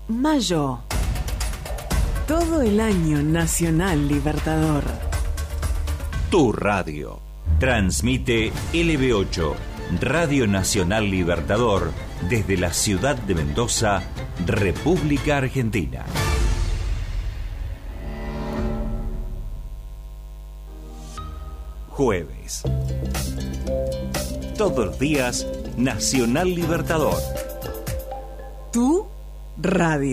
Mayo. Todo el año Nacional Libertador. Tu radio. Transmite LB8, Radio Nacional Libertador, desde la ciudad de Mendoza, República Argentina. Jueves. Todos los días, Nacional Libertador. Tu radio.